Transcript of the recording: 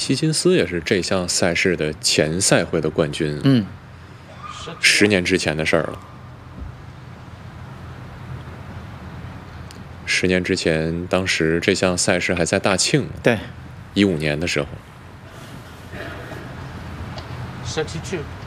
希金斯也是这项赛事的前赛会的冠军。10年之前的事儿了。10年之前，当时这项赛事还在大庆。 对， 15年的时候。 32